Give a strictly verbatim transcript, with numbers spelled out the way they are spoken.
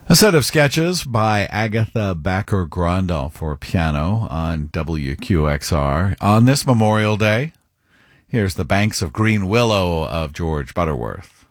A set of sketches by Agatha Backer-Grandal for piano on W Q X R on this Memorial Day. Here's The Banks of Green Willow of George Butterworth.